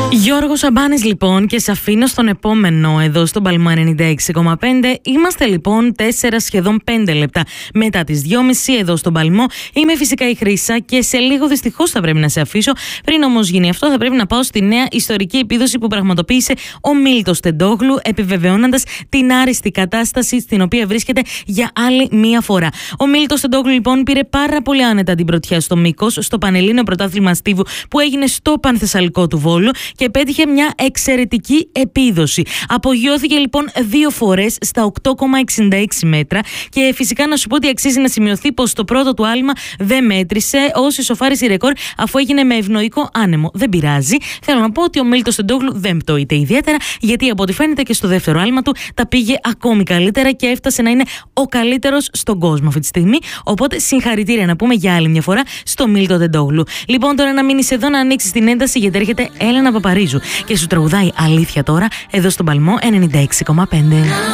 Γιώργος Σαμπάνης λοιπόν, και σε αφήνω στον επόμενο εδώ στον Παλμό 96,5. Είμαστε λοιπόν 4 σχεδόν 5 λεπτά μετά τις 2.30 εδώ στον Παλμό. Είμαι φυσικά η Χρύσα και σε λίγο δυστυχώς θα πρέπει να σε αφήσω. Πριν όμως γίνει αυτό, θα πρέπει να πάω στη νέα ιστορική επίδοση που πραγματοποίησε ο Μίλτος Τεντόγλου, επιβεβαιώνοντας την άριστη κατάσταση στην οποία βρίσκεται για άλλη μία φορά. Ο Μίλτος Τεντόγλου λοιπόν πήρε πάρα πολύ άνετα την πρωτιά στο Μήκος, στο Πανελλήνιο Πρωτάθλημα Στίβου που έγινε στο Πανθεσσαλικό του Βόλου και πέτυχε μια εξαιρετική επίδοση. Απογειώθηκε λοιπόν 2 φορές στα 8,66 μέτρα και φυσικά να σου πω ότι αξίζει να σημειωθεί πως το πρώτο του άλμα δεν μέτρησε ως ισοφάριση ρεκόρ, αφού έγινε με ευνοϊκό άνεμο. Δεν πειράζει. Θέλω να πω ότι ο Μίλτος Τεντόγλου δεν πτωείται ιδιαίτερα, γιατί από ό,τι φαίνεται και στο δεύτερο άλμα του τα πήγε ακόμη καλύτερα και έφτασε να είναι ο καλύτερος στον κόσμο αυτή τη στιγμή. Οπότε συγχαρητήρια να πούμε για άλλη μια φορά στο Μίλτο Τεντόγλου. Λοιπόν, τώρα να μείνεις εδώ να ανοίξεις την ένταση, γιατί έρχεται Έλενα Παπαρίζου και σου τραγουδάει αλήθεια τώρα εδώ στον Παλμό 96,5.